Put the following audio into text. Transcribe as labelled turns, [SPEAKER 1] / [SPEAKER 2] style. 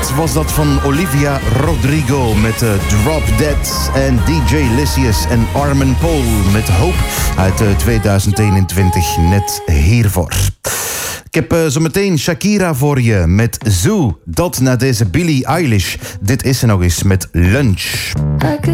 [SPEAKER 1] Dead was dat van Olivia Rodrigo met Drop Dead. En DJ Lysius en Armin Paul met Hope uit 2021 net hiervoor. Ik heb zometeen Shakira voor je met Zoo. Dat na deze Billie Eilish. Dit is ze nog eens met Lunch.